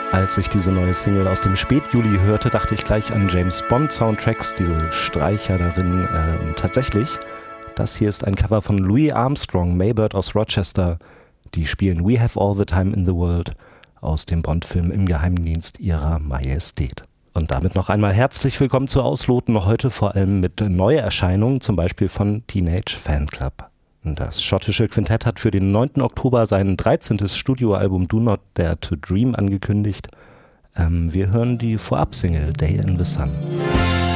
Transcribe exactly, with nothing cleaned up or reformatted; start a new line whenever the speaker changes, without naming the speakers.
Als ich diese neue Single aus dem Spätjuli hörte, dachte ich gleich an James Bond Soundtracks, diese Streicher darin. Äh, und tatsächlich, das hier ist ein Cover von Louis Armstrong, Maybird aus Rochester. Die spielen We Have All the Time in the World aus dem Bond-Film Im Geheimdienst ihrer Majestät. Und damit noch einmal herzlich willkommen zu Ausloten, heute vor allem mit Neuerscheinungen, zum Beispiel von Teenage Fanclub. Das schottische Quintett hat für den neunten Oktober sein dreizehntes Studioalbum Do Not Dare to Dream angekündigt. Ähm, wir hören die Vorab-Single Day in the Sun.